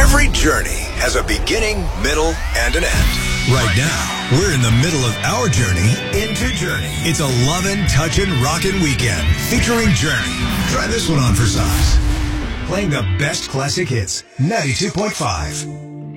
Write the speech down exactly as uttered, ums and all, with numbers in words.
Every journey has a beginning, middle, and an end. Right now, we're in the middle of our journey into Journey. It's a lovin', touchin', rockin' weekend featuring Journey. Try this one on for size. Playing the best classic hits, ninety-two point five.